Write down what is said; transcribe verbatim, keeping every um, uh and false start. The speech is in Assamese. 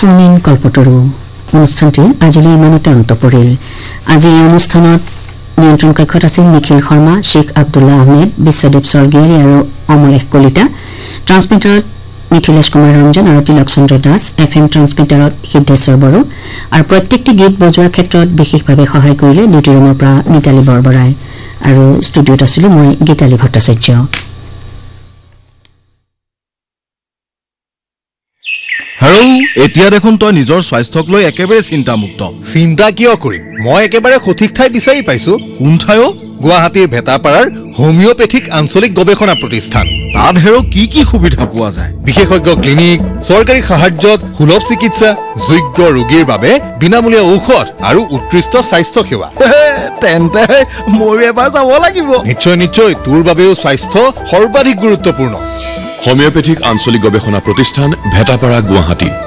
ফোন ইন কল্পতৰু অনুষ্ঠানটিৰ আজিলৈ ইমানতে অন্ত পৰিল। আজি এই অনুষ্ঠানত নিয়ন্ত্ৰণ কক্ষত আছিল নিখিল শৰ্মা, শেখ আব্দুল্লাহ আহমেদ, বিশ্বদেৱ স্বৰ্গীয়াৰী আৰু অমলেশ কলিতা। ট্ৰান্সমিটাৰত মিথিলেশ কুমাৰ ৰঞ্জন আৰু তিলক চন্দ্ৰ দাস, এফ এম ট্ৰান্সমিটাৰত সিদ্ধেশ্বৰ বড়ো আৰু প্ৰত্যেকটি গীত বজোৱাৰ ক্ষেত্ৰত বিশেষভাৱে সহায় কৰিলে ডিউটি ৰুমৰ পৰা নিতালী বৰবৰাই আৰু ষ্টুডিঅ'ত আছিলো মই গীতালী ভট্টাচাৰ্য। হেৰৌ, এতিয়া দেখোন তই নিজৰ স্বাস্থ্যক লৈ একেবাৰে চিন্তামুক্ত। চিন্তা কিয় কৰিম, মই একেবাৰে সঠিক ঠাই বিচাৰি পাইছো। কোন ঠাই? গুৱাহাটীৰ ভেটাপাৰাৰ হোমিঅ'পেথিক আঞ্চলিক গৱেষণা প্ৰতিষ্ঠান। তাত হেৰৌ কি কি সুবিধা পোৱা যায়? বিশেষজ্ঞ ক্লিনিক, চৰকাৰী সাহায্যত সুলভ চিকিৎসা, যোগ্য ৰোগীৰ বাবে বিনামূলীয়া ঔষধ আৰু উৎকৃষ্ট স্বাস্থ্য সেৱা। তেন্তে ময়ো এবাৰ যাব লাগিব। নিশ্চয় নিশ্চয়, তোৰ বাবেও স্বাস্থ্য সৰ্বাধিক গুৰুত্বপূৰ্ণ। হোমিঅ'পেথিক আঞ্চলিক গৱেষণা প্ৰতিষ্ঠান, ভেটাপাৰা, গুৱাহাটী।